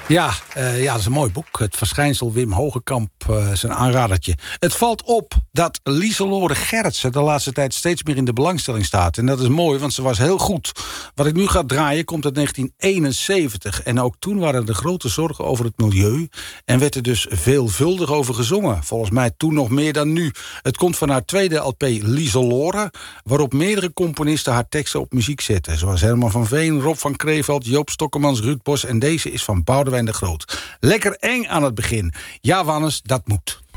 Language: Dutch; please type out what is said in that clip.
Ja, dat is een mooi boek. Het verschijnsel Wim Hogekamp is een aanradertje. Het valt op dat Lieselore Gerritsen de laatste tijd steeds meer in de belangstelling staat. En dat is mooi, want ze was heel goed. Wat ik nu ga draaien komt uit 1971. En ook toen waren er grote zorgen over het milieu. En werd er dus veelvuldig over gezongen. Volgens mij toen nog meer dan nu. Het komt van haar tweede LP Lieselore, waarop meerdere componisten haar teksten op muziek zetten. Zoals Herman van Veen, Rob van Kreeveld, Joop Stokkemans, Ruud Bos. En deze is van Boudewijn de Groot. Lekker eng aan het begin. Ja, Wannes, dat moet.